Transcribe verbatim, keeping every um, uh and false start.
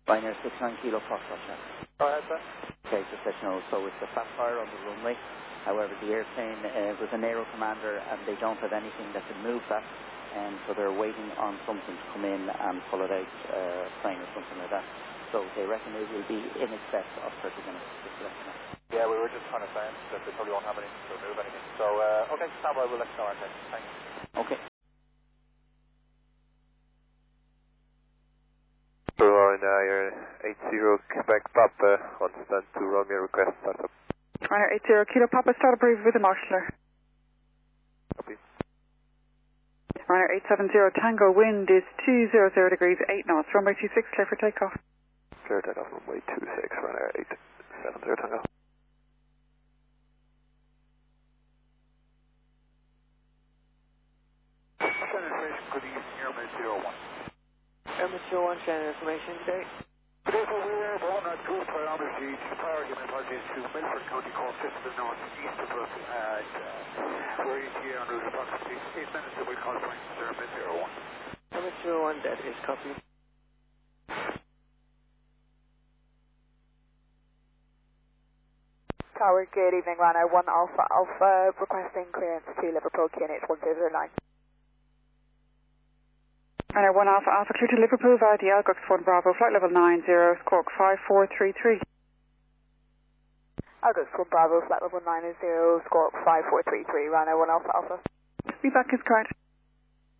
Ryanair six nine Kilo Foxtrot, sir. Go ahead, sir. Okay, just let you know, so it's a flat fire on the runway. However, the airplane uh, was an Aero Commander and they don't have anything that can move that, and so they're waiting on something to come in and pull it out, uh, plane or something like that. So they reckon it will be in excess of thirty minutes, just to let you know. Yeah, we were just trying to say that they probably won't have anything to remove anything. So, uh, okay, stand by, we'll let you know, okay. Thanks. Okay. Ryanair eight zero Quebec Papa, on stand to Romeo request startup. Ryanair eight zero Kilo Papa, start approved with the marshaller. Copy. Ryanair eight seven zero Tango, wind is two hundred degrees, eight knots, runway two six, clear for takeoff. Clear takeoff, runway two six, Ryanair eight seven zero Tango. Good evening, Airman zero one. Airman zero one, Shannon information today. Today for we are one or two parameters, power given apologies to Milford County, Cork, just to the north east of us, and uh, we're E T A on route approximately eight minutes, and we'll call point Airman zero one. Airman zero one, that is copy. Tower, good evening, Ryanair one Alpha Alpha, requesting clearance to Liverpool, Q N H one zero zero nine. Ryanair one Alpha Alpha, clear to Liverpool via the Algox one Bravo, flight level nine zero, Cork five four three three. Algox one Bravo, flight level nine zero, Scorp five four three three, Ryanair one Alpha Alpha. Feedback is correct.